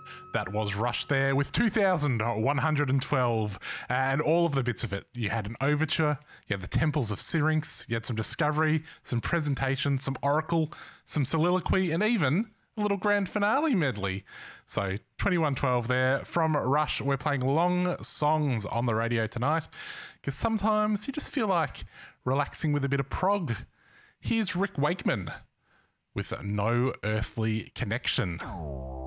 That was Rush there with 2112 and all of the bits of it. You had an overture, you had the Temples of Syrinx, you had some discovery, some presentation, some oracle, some soliloquy, and even a little grand finale medley. So 2112 there from Rush. We're playing long songs on the radio tonight because sometimes you just feel like relaxing with a bit of prog. Here's Rick Wakeman with No Earthly Connection.